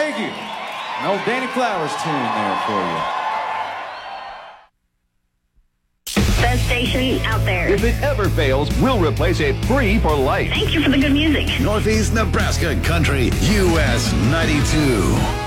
Thank you. An old Danny Flowers tune there for you. Best station out there. If it ever fails, we'll replace it free for life. Thank you for the good music. Northeast Nebraska Country, US 92.